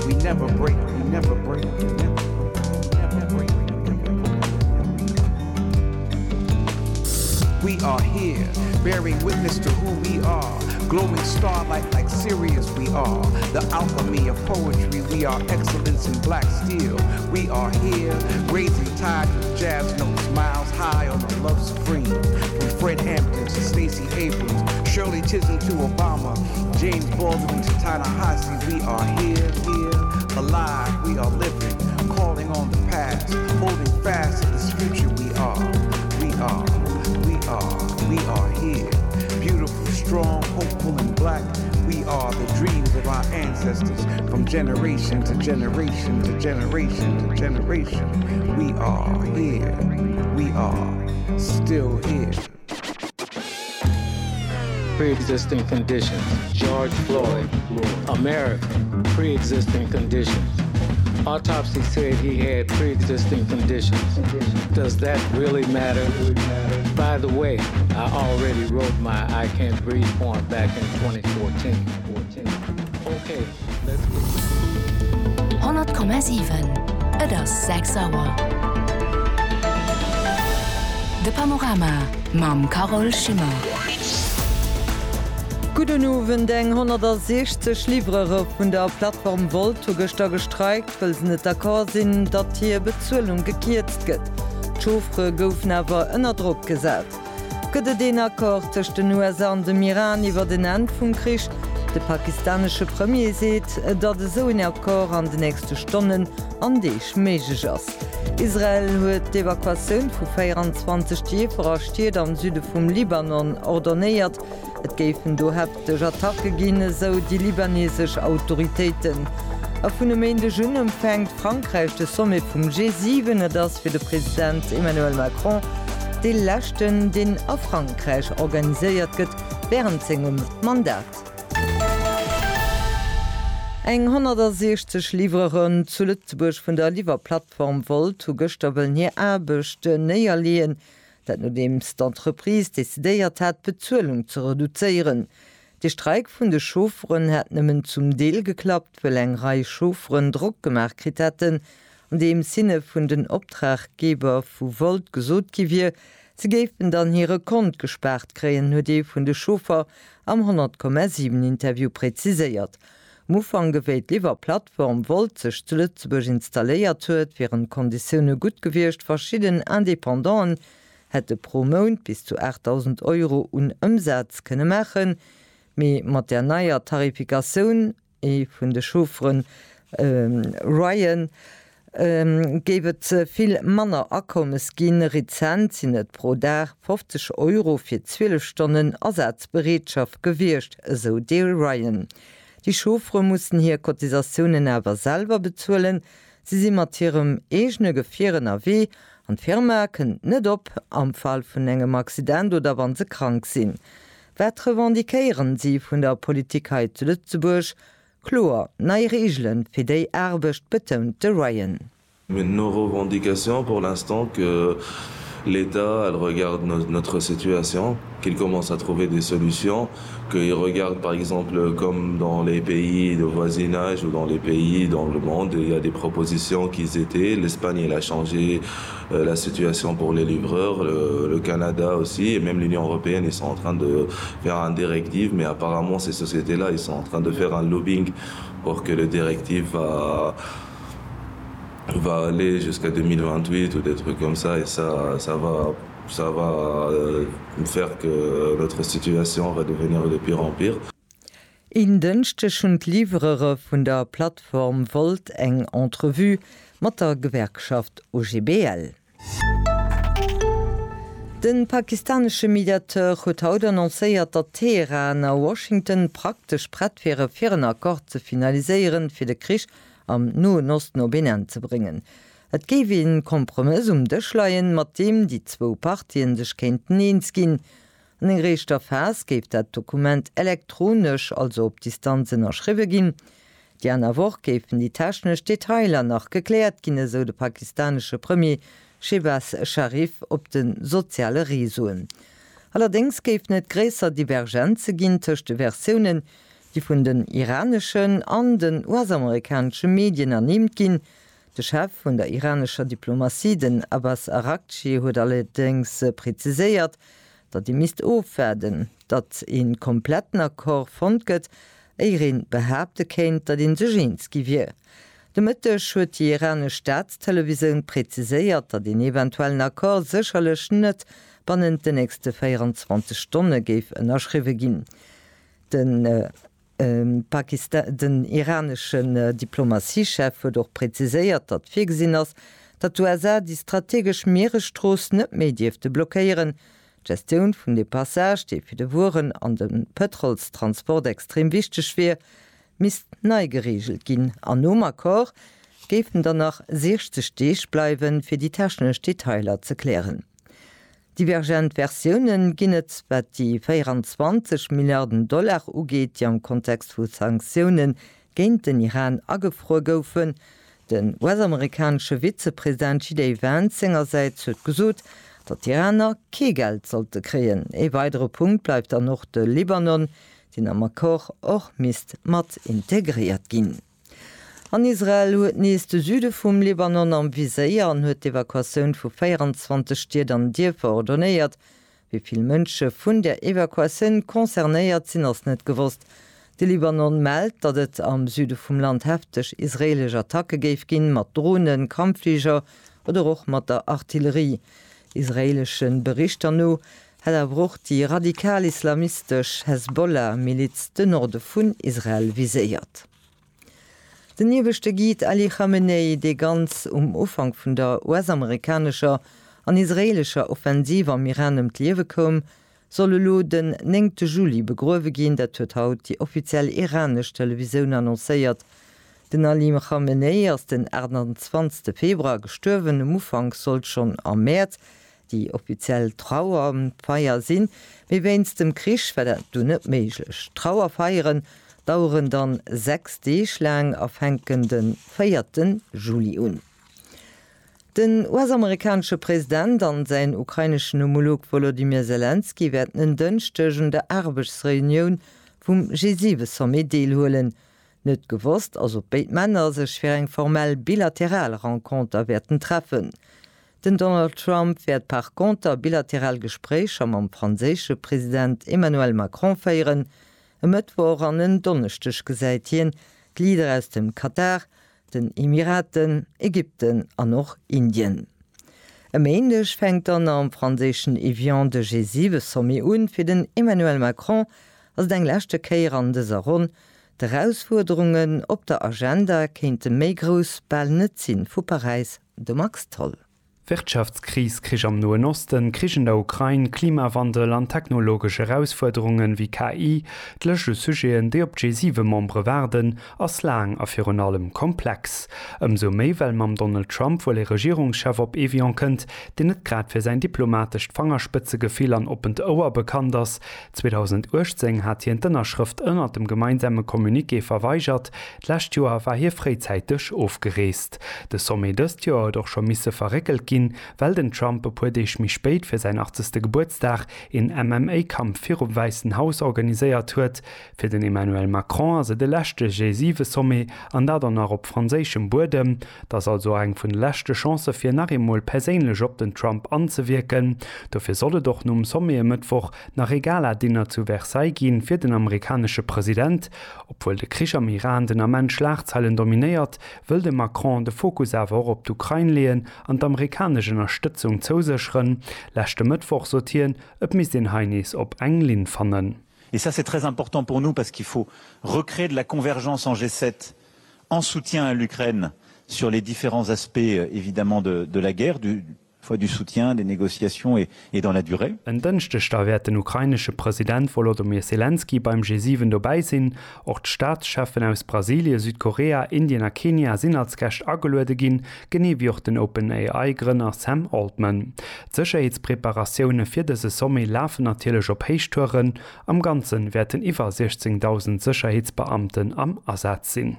We never break, we never break, we never break. We are here, bearing witness to who we are. Glowing starlight like Sirius we are. The alchemy of poetry, we are excellence in black steel. We are here, raising tide with jazz notes, miles high on the love supreme. From Fred Hampton to Stacey Abrams, Shirley Chisholm to Obama, James Baldwin to Ta-Nehisi. We are here, alive, we are living, calling on the past, holding fast to this future we are. We are here, beautiful, strong, hopeful, and black. We are the dreams of our ancestors from generation to generation to generation to generation. We are here. We are still here. Pre-existing conditions. George Floyd, American, pre-existing conditions. Autopsy said he had pre-existing conditions. Does that really matter? By the way, I already wrote my I Can't Breathe poem back in 2014. Okay, let's go. 100,7 das 6 Uhr. De Panorama mam Carol Schimmer. Guten Abend, eng 160 Livrerer vun der Plattform Volt gestern gestreikt, weil sie nicht d'accord sind, dass hier Bezahlung gekürzt wird. Die Chauffeure goufen aber unter Druck gesetzt. Gëtt den Akkord zwischen den USA und dem Iran über den Ende vom Krieg. Der pakistanische Premier sagt, dass so ein Akkord an den nächsten Stunden an dich möglich ist. Israel hat die Evakuation von 24 Tiefenrastierten am Süden vom Libanon ordiniert. Et géifen do heftig Attacke ginn so die libanesischen Autoritäten. A vun dem Ende Jun empfängt Frankreich de Summit vum G7, das fir de Präsident Emmanuel Macron de Lächten den a Frankreich organiséiert gëtt während segem Mandat. Eng 160 Livreren zu Lützeburg vun der Lieferplattform Volt zu gëstabeln hier erbechte Näier lehen, dat no dems d'Entreprise desidéiert hat, Bezahlung zu reduzieren. De Streik vun de Chauffeuren hat nëmmen zum Deel geklappt, weil eng Reihe Chauffeuren Druck gemacht krit hätten, an dem Sinne vun den Auftraggeber vu Volt gesot giwie, sie géfen dann hire Kont gesperrt kreen, hue de vun de Chauffeur am 100,7 Interview präziséiert. Mufang gewéit liewer Plattform Volt sech zu Lützeburg installéiert huet, wären Konditionne gut gewircht verschieden Independenten, hätte pro Monat bis zu 8.000 € un Umsatz kënne machen, méi mat der naier Tarifikationun vun de Chauffeuren Ryan gebet vill Manner Akkommes ginn Rezent sinn net pro Dag 50 € fir 12 Stunden Ersatzbereetschaft gewircht, so Dale Ryan. Die Chauffeuren mussten hier Kotisationen awer selber bezuelen, sie si mat hirem egene Gefieren AW an Firmerken net op am Fall vun engem Accident oder wann se krank sinn. Wat revendikéieren sie vun der Politikheit zu Lützeburg? Chlor, neue Regeln fir déi erbecht betont de Ryan. Nos revendications pour l'instant que l'État elle regarde notre situation, qu'il commence à trouver des solutions, qu'il regarde par exemple comme dans les pays de voisinage ou dans les pays dans le monde, il y a des propositions qui étaient, l'Espagne elle a changé la situation pour les livreurs, le Canada aussi, et même l'Union européenne, ils sont en train de faire un directive, mais apparemment ces sociétés-là, ils sont en train de faire un lobbying pour que le directive va aller jusqu'à 2028 ou des trucs comme ça, et ça va faire que notre situation va devenir de pire en pire. In dënchte schon Livrere vun der Plattform Volt eng Entrevue mat der Gewerkschaft OGBL. Den pakistanische Mediateur huet haut annoncéiert, dat Teheran a Washington praktisch bretfirre fir een Akkord ze finaliseieren fir de Krich am Nahen Osten op Benin zu bringen. Et gewe en Kompromiss dëchleien, mat dem die zwo Partien sech kenten eens ginn. An eng Richter Vers geft dat Dokument elektronisch, also op Distanzen erschriwe ginn. Die aner Woch gefen die technisch Detailer nach geklärt ginne, so de pakistanische Premier Shehbaz Sharif op den soziale Resoen. Allerdings geft net gräser Divergenze ginn tëchte Versionen, die vun den iranischen an den US-amerikanischen Medien annimmt ginn. De Chef vun der iranischer Diplomatie, den Abbas Araghchi, huet allerdings preziséiert, dat die mist ofäden, dat in kompletten Akkor fond gëtt, Eirin behaupte kennt, dat in Dzerzhinsky wie. De Mëttech huet die iranische Staatstelevision preziséiert, dat den eventuellen Akkor sicherlech net bannen de nächste 24 Stunden géif ënnerschriwe ginn. Den iranischen Diplomatiechef huet doch preziséiert, dat fir gesinn ass, dat USA die strategisch Meerestroos net Mediefte blockéieren. Gestioun vun de Passage, déi fir de Wuren an den Petrolstransport extrem wichteg schwer, mis nei geregelt ginn. An Nomakor géfen danach 6. Steech bleiwen fir die technech Detailer ze klären. Divergent Versionen ginnet, wat die 24 Milliarden Dollar ugeet, die am Kontext vu Sanktionen géint den Iran agefro goufen. Den US-amerikanische Vizepräsident J.D. Vance sengerseits huet gesot, dat Iraner Kegeld sollte kreen. E weitere Punkt bleibt dann noch de Libanon, den am Akkor och mist mat integriert ginn. An Israel huet neeste Süde vum Libanon enviséier an huet d'Evakuatioun vu 24 Stier an Dir verordonnéiert. Wieviel Mënsche vun der Evakuatioun konzernéiert sinn ass net gewusst. De Libanon meldt, dat et am Süde vum Land hefteg israelsch Attacke géif ginn mat Drohnen, Kampfflieger oder och mat der Artillerie. Israelschen Berichter no hat bruch die radikal-islamistisch Hezbollah-Miliz de Norde vun Israel viséiert. Den niebechte Giid Ali Khamenei, de ganz Ufang vun der US-amerikanischer an israelscher Offensiv am Iran Liewe kom, solle lo den 9. Juli begrowe gin, dat huet haut die offiziell iranisch Television annoncéiert. Den Ali Khamenei ass den 20. Februar gestürwen Ufang sollt schon am März die offiziell Trauerfeier sinn, wie wenn's dem Krisch wär du net méiglech. Trauerfeieren dauern dann 6 Deechlang afhängenden 4. Juli un. Den US-amerikanische Präsident an sein ukrainischen Homolog Volodymyr Zelensky werden en dënchtegen der Arbeitsreunion vum G7-Summit deelhoelen. Net gewusst, also beit Männer sech fir eng formell bilateral Rencontre werden treffen. Den Donald Trump wird par contre bilateral Gespräch am franzésche Präsident Emmanuel Macron feieren, Mëttwoch an den Donnerstech gesäitien, Glieder aus dem Katar, den Emiraten, Ägypten an noch Indien. Ähnlich fängt dann am franzéschen Evian de G7 Summit un fir den Emmanuel Macron als deng lächte Keir an de Saron, de Herausforderungen op der Agenda kennt de méigros ball net sinn vu Paris de Max Toll. Wirtschaftskris krich am Nahen Osten, Krichen der Ukraine, Klimawandel an technologische Herausforderungen wie KI, d'lëche Sujeten, die op G7-Membre werden, ass lang a fir allem komplex. Umso méi, well mam Donald Trump wolle Regierungschef op Evian kënnt, den net grad fir sein diplomatisch Fangerspitze Gefehl an Open Ower bekannt ass. 2018 hat hi en Dënnerschrift ënner dem gemeinsame Kommuniqué verweigert, d'lächt Joer war hier freizeitig aufgereest. De Summit dëst Joer doch schon misse verreckelt weil den Trump puerdech mich spät für sein 80. Geburtstag in MMA-Kampf fir op Weißen Haus organiséiert huet, fir den Emmanuel Macron se de lächte G7-Summit an dat dann op franzéschem Bodem, das also eng vun lächte Chance fir nachmol perélech op den Trump anzuwirken. Dofir solle doch num Summit Mittwoch nach egaler Dinner zu Versailles gin fir den amerikanische Präsident. Obwohl de Krisch am Iran den Amment Schlagzeilen dominiert, will de Macron de Fokus awer op d'Ukraine lehen an d'amerikanische Unterstützung zousechen, lächte Mittwoch sortieren, ob mis den Heinis op Englin fannen. Et ça c'est très important pour nous parce qu'il faut recréer de la convergence en G7 en soutien à l'Ukraine sur les différents aspects évidemment de la guerre, fois du soutien, des négociations et dans la durée. En dënchtech da werd den ukrainische Präsident Volodymyr Zelensky beim G7 dabei sinn, och d'Staatschefen aus Brasilien, Südkorea, Indien a Kenia sinn als Gächt ageluede ginn, genee wie auch den OpenAI-Grünner Sam Altman. Sicherheitspräparationune fir dese Summit lafen natürlich op Heichtouren, am Ganzen werden iwwer 16.000 Sicherheitsbeamten am Ersatz sinn.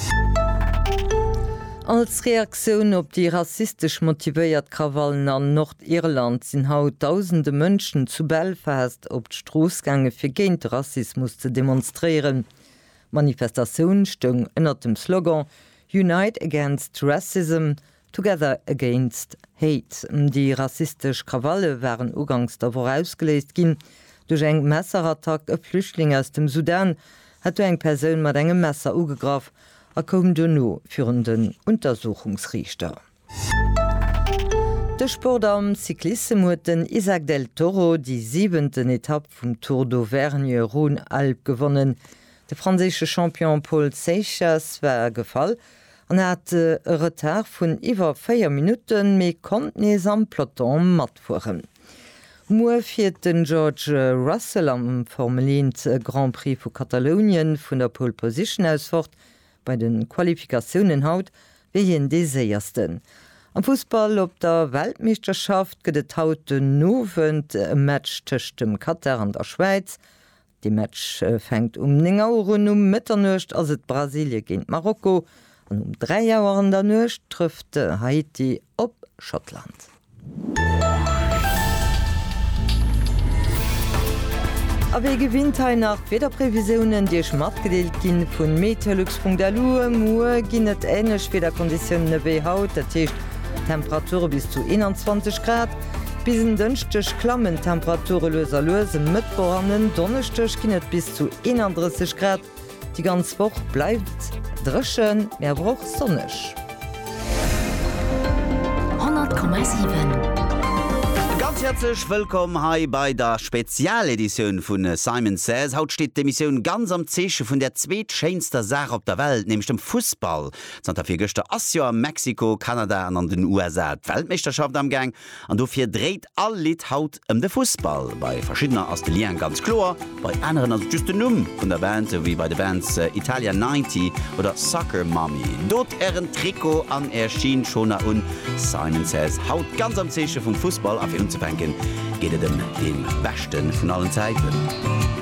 Als Reaktion op die rassistisch motiviiert Krawallen an Nordirland sind haut tausende Mënschen zu Belfast op d'Stroosgange fir géint Rassismus zu demonstrieren. Manifestationun stung ënner dem Slogan „Unite against Racism, Together against Hate. Die rassistisch Krawalle waren ugangs davor ausgelesest ginn. Durch eng Messerattack e Flüchtling aus dem Sudan hat eng Persoun mat engem Messer ugegraf, kom du no für den Untersuchungsrichter. De Sport am Cyklissem huet den Isaac del Toro die 7. Etappe vum Tour d'Auvergne Rhône-Alpes gewonnen. De franzésche Champion Paul Seixas war gefall an hat e Retard vun iwwer 4 Minuten méi kont nees am Peloton mat fuhren. Moer fir den George Russell am Formel-1 Grand Prix vu Katalonien vun der Pole Position ausfort, bei den Qualifikationen haut wie en de seiersten. Am Fußball op der Weltmeisterschaft gëtt haut den nowen Match tëcht dem Katar an der Schweiz. Die Match fängt 9 Uhr Mitternacht ass et Brasilie géint Marokko an 3 Joer an der Nøcht trifft Haiti op Schottland. Aé gewinnt hai nach Wetterprävisionen Dich mat gedeelt ginn vun Meteorlux.lu Muer ginnet ennech Wetterkonditionne wéi haut, dat techt Temperatur bis zu 21 Grad, bisen dënchtech Klammen Temperature loser lose Mëttworannen, Donnerstech ginnet bis zu 31 Grad. Die ganz Woch bleibt dreschen, mehr broch sonnech. 100,7. Ganz herzlich willkommen hier bei der Spezialedition von Simon Says. Heute steht die Mission ganz am Zeche von der zweitschönsten Sache auf der Welt, nämlich dem Fußball. Santa vier Gäste Asien, Mexiko, Kanada und den USA die Weltmeisterschaft am Gang. Und dafür dreht all Lied haut den Fußball. Bei verschiedenen Astelien ganz klar, bei anderen also just den von der Band, wie bei den Bands Italia 90 oder Soccer Mommy. Dort ein Trikot an erschien schon und Simon Says haut ganz am Zeche vom Fußball auf uns zu denken, geht den besten von allen Zeiten.